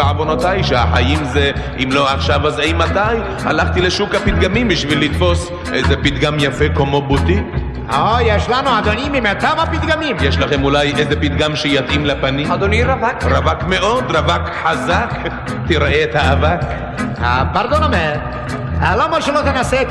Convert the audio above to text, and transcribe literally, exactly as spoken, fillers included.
בעוונותיי שהחיים זה אם לא עכשיו אז אי מתי. הלכתי לשוק הפתגמים בשביל לתפוס איזה פתגם יפה כמו בוטיק. או, יש לנו אדוני ממיטב הפתגמים. יש לכם אולי איזה פתגם שיתאים לפנים? אדוני רווק. רווק מאוד, רווק חזק. תראה את האבק. פרדון אומר, למה שלא תנסה את